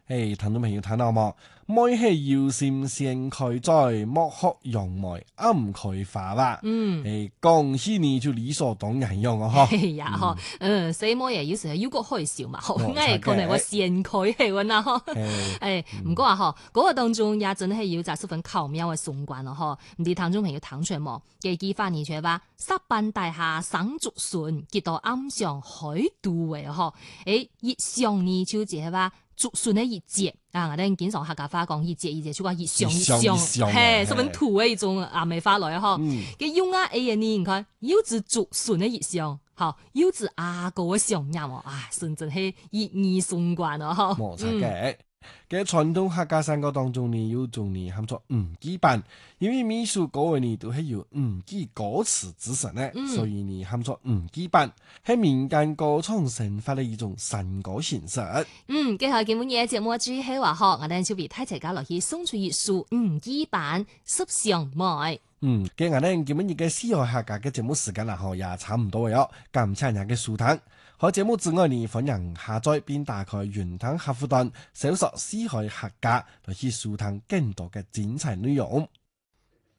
聽眾朋友睇到冇？每係有心先開栽，莫學楊梅暗開花啦。恭喜你就理所當然用啊！嗬。 係呀，嗬，所以我也有時候有個開笑嘛，嗬， 冇錯我可能我先開係喎嗱，嗬，唔過啊，嗬，嗰個當中也真係要摘十分巧妙嘅雙關咯，嗬，唔知聽眾朋友聽出冇？記記翻而出話，十班大廈生竹筍，結到暗上海度嘅嗬，熱上呢就即係話。竹筍嘅一節啊，我哋經常客家話講一節，就話熱上熱上，係十分土嘅一種阿美話來嗬。嘅用啊 A 呢，你看柚子竹筍嘅熱上，好柚子阿哥嘅上音哦，啊，真係熱意相關咯嗬。 冇錯嘅。嘅傳統客家山歌當中呢，有種呢喊做記版，因為每首歌嘅呢都係有記歌詞之神呢，所以呢喊做記版，係民間歌唱生發嘅一種山歌形式。 接下今晚嘅節目之後話學，我哋就俾太齊家落去送出一首記版十相愛。 嘅我哋今晚嘅四海客家嘅節目時間啦，也差唔多喎，感謝人嘅收聽。好節目之外呢，歡迎下載並打開雲端客戶端，搜索四海客家來去收聽更多嘅精彩內容。